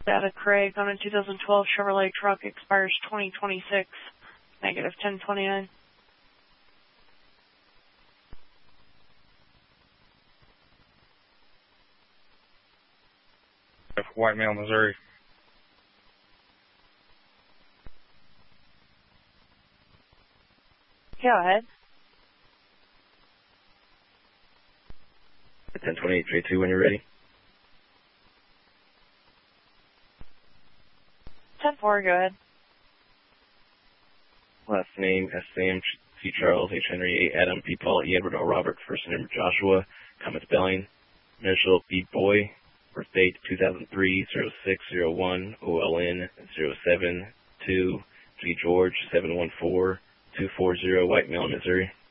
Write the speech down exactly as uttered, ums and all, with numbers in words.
Data Craig on a two thousand twelve Chevrolet truck, expires twenty twenty-six, negative ten twenty-nine. White Mill, Missouri. Go ahead. ten twenty-eight thirty-two when you're ready. ten four, go ahead. Last name, S. Sam, C. Charles, H. Henry, A. Adam, P. Paul, E. Edward, O. Robert. First name, Joshua. Comment spelling. Initial, B. Boy. Birth date, two thousand three, oh six oh one, O L N, oh seven two, G. George, seven one four, two four zero, White Mill, Missouri.